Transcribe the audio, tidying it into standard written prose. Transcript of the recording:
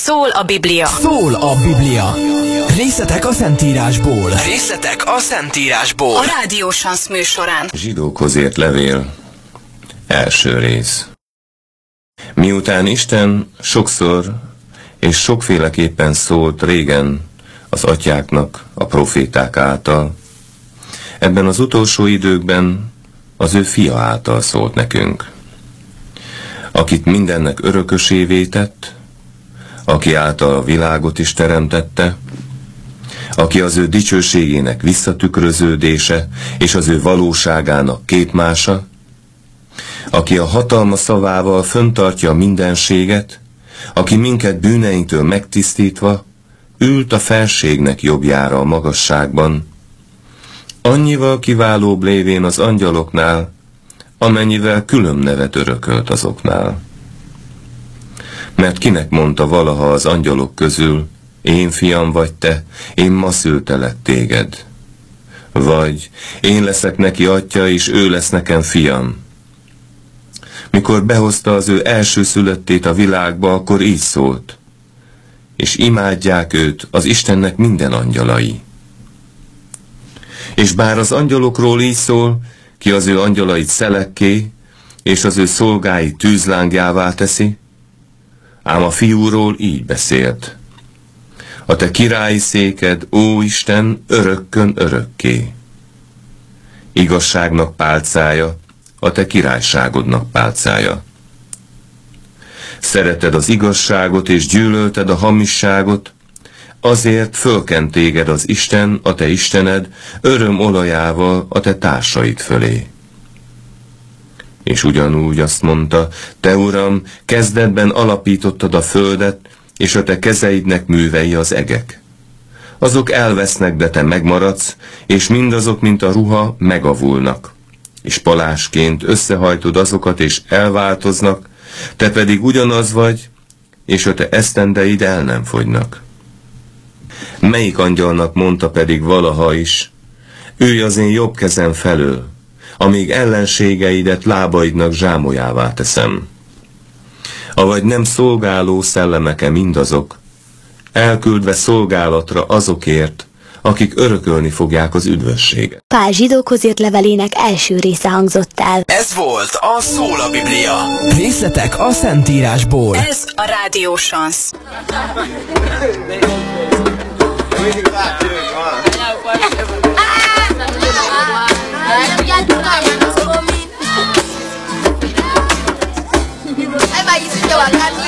Szól a Biblia. Szól a Biblia. Részletek a Szentírásból. Részletek a Szentírásból. A Rádió Sansz műsorán. Zsidókhoz írt levél. Első rész. Miután Isten sokszor és sokféleképpen szólt régen az atyáknak, a proféták által, ebben az utolsó időkben az ő fia által szólt nekünk, akit mindennek örökösévé tett, aki által a világot is teremtette, aki az ő dicsőségének visszatükröződése és az ő valóságának képmása, aki a hatalma szavával föntartja a mindenséget, aki minket bűneinktől megtisztítva ült a felségnek jobbjára a magasságban, annyival kiválóbb lévén az angyaloknál, amennyivel külön nevet örökölt azoknál. Mert kinek mondta valaha az angyalok közül, én fiam vagy te, én ma szültelek téged. Vagy én leszek neki atya, és ő lesz nekem fiam. Mikor behozta az ő elsőszülöttét a világba, akkor így szólt, és imádják őt az Istennek minden angyalai. És bár az angyalokról így szól, ki az ő angyalait szelekké, és az ő szolgáit tűzlángjává teszi, ám a fiúról így beszélt. A te királyi széked, ó Isten, örökkön örökké. Igazságnak pálcája, a te királyságodnak pálcája. Szereted az igazságot és gyűlölted a hamisságot, azért fölkent téged az Isten, a te Istened, öröm olajával a te társaid fölé. És ugyanúgy azt mondta, te Uram, kezdetben alapítottad a földet, és a te kezeidnek művei az egek. Azok elvesznek, de te megmaradsz, és mindazok, mint a ruha, megavulnak. És palásként összehajtod azokat, és elváltoznak, te pedig ugyanaz vagy, és a te esztendeid el nem fogynak. Melyik angyalnak mondta pedig valaha is, ülj az én jobb kezem felől, amíg ellenségeidet lábaidnak zsámolyává teszem. Avagy nem szolgáló szellemeke mindazok, elküldve szolgálatra azokért, akik örökölni fogják az üdvösséget. Pál zsidókhoz írt levelének első része hangzott el. Ez volt a Szól a Biblia. Részletek a Szentírásból. Ez a Rádió Sansz. Everybody sit down and